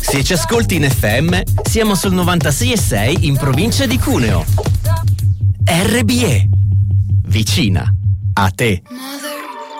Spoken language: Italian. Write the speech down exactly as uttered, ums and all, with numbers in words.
Se ci ascolti in F M, siamo sul novantasei e sei in provincia di Cuneo. R B E, vicina a te. Mother